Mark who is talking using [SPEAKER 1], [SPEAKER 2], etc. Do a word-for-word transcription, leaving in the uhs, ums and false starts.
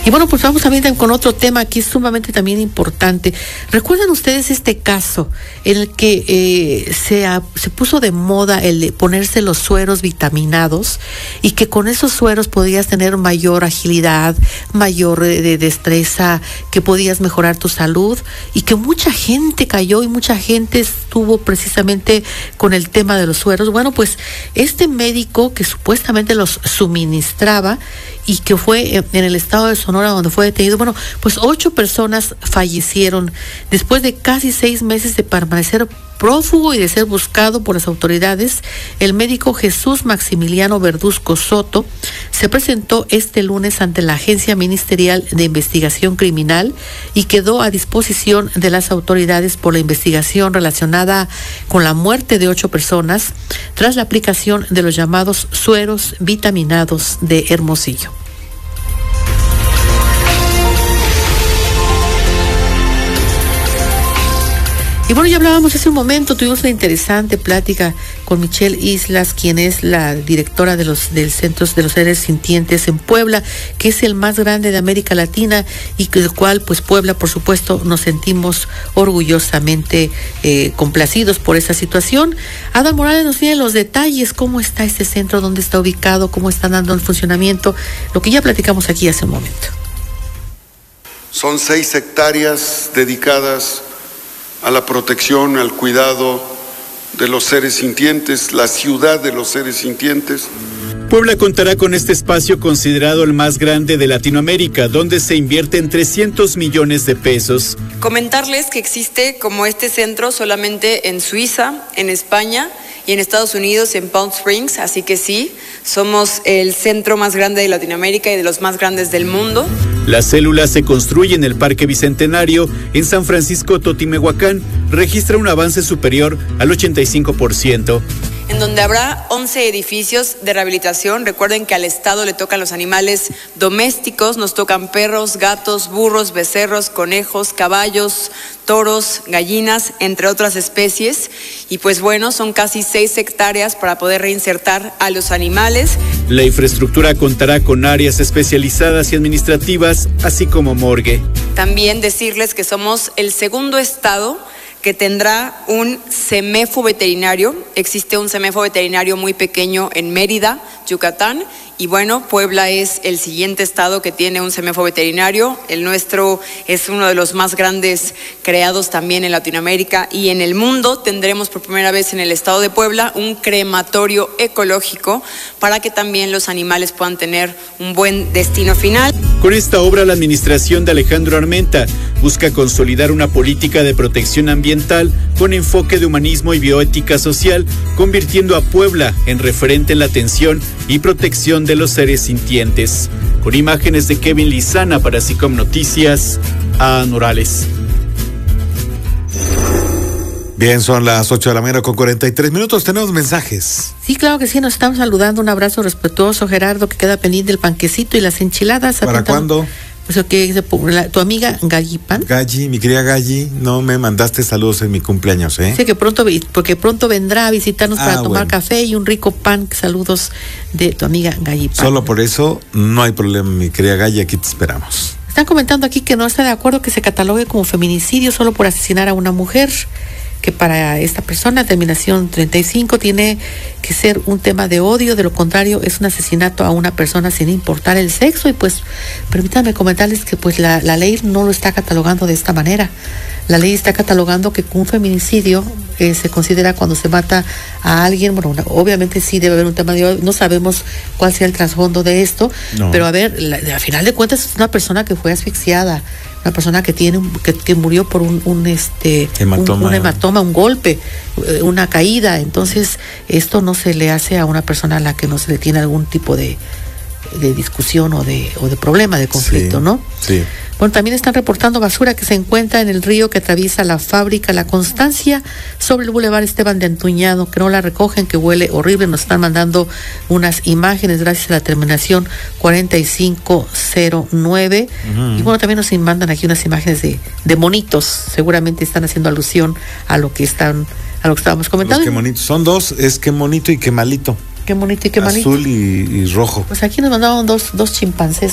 [SPEAKER 1] Y bueno, pues vamos también con otro tema que es sumamente también importante. ¿Recuerdan ustedes este caso en el que eh, se, a, se puso de moda el de ponerse los sueros vitaminados y que con esos sueros podías tener mayor agilidad, mayor eh, de destreza, que podías mejorar tu salud y que mucha gente cayó y mucha gente estuvo precisamente con el tema de los sueros? Bueno, pues este médico que supuestamente los suministraba y que fue en el estado de Sonora donde fue detenido, bueno, pues ocho personas fallecieron después de casi seis meses de permanecer prófugo y de ser buscado por las autoridades. El médico Jesús Maximiliano Verduzco Soto se presentó este lunes ante la Agencia Ministerial de Investigación Criminal y quedó a disposición de las autoridades por la investigación relacionada con la muerte de ocho personas tras la aplicación de los llamados sueros vitaminados de Hermosillo. Y bueno, ya hablábamos hace un momento, tuvimos una interesante plática con Michelle Islas, quien es la directora de los del Centro de los Seres Sintientes en Puebla, que es el más grande de América Latina y del cual, pues Puebla, por supuesto, nos sentimos orgullosamente eh, complacidos por esa situación. Adam Morales nos tiene los detalles, cómo está este centro, dónde está ubicado, cómo está dando el funcionamiento, lo que ya platicamos aquí hace un momento.
[SPEAKER 2] Son seis hectáreas dedicadas a la protección, al cuidado de los seres sintientes, la ciudad de los seres sintientes.
[SPEAKER 3] Puebla contará con este espacio considerado el más grande de Latinoamérica, donde se invierten trescientos millones de pesos.
[SPEAKER 4] Comentarles que existe como este centro solamente en Suiza, en España y en Estados Unidos, en Palm Springs, así que sí, somos el centro más grande de Latinoamérica y de los más grandes del mundo.
[SPEAKER 3] La célula se construye en el Parque Bicentenario, en San Francisco Totimehuacán, registra un avance superior al ochenta y cinco por ciento.
[SPEAKER 4] En donde habrá once edificios de rehabilitación. Recuerden que al Estado le tocan los animales domésticos, nos tocan perros, gatos, burros, becerros, conejos, caballos, toros, gallinas, entre otras especies. Y pues bueno, son casi seis hectáreas para poder reinsertar a los animales.
[SPEAKER 3] La infraestructura contará con áreas especializadas y administrativas, así como morgue.
[SPEAKER 4] También decirles que somos el segundo estado que tendrá un CEMEFO veterinario. Existe un CEMEFO veterinario muy pequeño en Mérida, Yucatán, y bueno, Puebla es el siguiente estado que tiene un CEMEFO veterinario. El nuestro es uno de los más grandes creados también en Latinoamérica y en el mundo. Tendremos por primera vez en el estado de Puebla un crematorio ecológico para que también los animales puedan tener un buen destino final.
[SPEAKER 3] Con esta obra, la administración de Alejandro Armenta busca consolidar una política de protección ambiental con enfoque de humanismo y bioética social, convirtiendo a Puebla en referente en la atención y protección de los seres sintientes. Con imágenes de Kevin Lizana para SICOM Noticias, a Morales.
[SPEAKER 5] Bien, son las ocho de la mañana con cuarenta y tres minutos. Tenemos mensajes.
[SPEAKER 1] Sí, claro que sí, nos estamos saludando. Un abrazo respetuoso, Gerardo, que queda pendiente del panquecito y las enchiladas.
[SPEAKER 5] ¿Para cuándo?
[SPEAKER 1] Pues que tu amiga Galli Pan.
[SPEAKER 5] Galli, mi querida Galli, no me mandaste saludos en mi cumpleaños, ¿eh?
[SPEAKER 1] Sí, que pronto, porque pronto vendrá a visitarnos ah, para tomar bueno. café y un rico pan. Saludos de tu amiga Galli Pan.
[SPEAKER 5] Solo por eso no hay problema, mi querida Galli, aquí te esperamos.
[SPEAKER 1] Están comentando aquí que no está de acuerdo que se catalogue como feminicidio solo por asesinar a una mujer, que para esta persona, terminación treinta y cinco, tiene que ser un tema de odio, de lo contrario es un asesinato a una persona sin importar el sexo. Y pues permítanme comentarles que pues la, la ley no lo está catalogando de esta manera. La ley está catalogando que un feminicidio eh, se considera cuando se mata a alguien. Bueno, una, obviamente sí debe haber un tema de odio, no sabemos cuál sea el trasfondo de esto, no. Pero a ver, la, a final de cuentas es una persona que fue asfixiada, una persona que tiene que, que murió por un, un este
[SPEAKER 5] hematoma.
[SPEAKER 1] Un, un hematoma, un golpe, una caída. Entonces esto no se le hace a una persona a la que no se le tiene algún tipo de, de discusión o de o de problema, de conflicto,
[SPEAKER 5] sí,
[SPEAKER 1] ¿no?
[SPEAKER 5] Sí.
[SPEAKER 1] Bueno, también están reportando basura que se encuentra en el río que atraviesa la fábrica La Constancia sobre el Boulevard Esteban de Antuñado, que no la recogen, que huele horrible. Nos están mandando unas imágenes gracias a la terminación cuarenta y cinco cero nueve. Uh-huh. Y bueno, también nos mandan aquí unas imágenes de, de monitos. Seguramente están haciendo alusión a lo que están, a lo que estábamos comentando.
[SPEAKER 5] Los que monitos. Son dos, es que monito y que malito.
[SPEAKER 1] Qué bonito y qué malito.
[SPEAKER 5] Azul y, y rojo.
[SPEAKER 1] Pues aquí nos mandaban dos, dos chimpancés